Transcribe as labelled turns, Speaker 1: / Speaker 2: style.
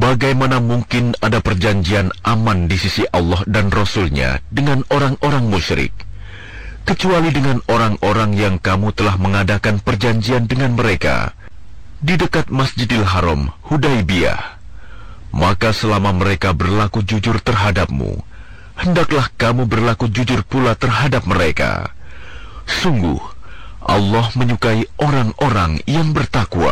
Speaker 1: Bagaimana mungkin ada perjanjian aman di sisi Allah dan Rasul-Nya dengan orang-orang musyrik, kecuali dengan orang-orang yang kamu telah mengadakan perjanjian dengan mereka di dekat Masjidil Haram, Hudaybiyah. Maka selama mereka berlaku jujur terhadapmu, hendaklah kamu berlaku jujur pula terhadap mereka. Sungguh, Allah menyukai orang-orang yang bertakwa.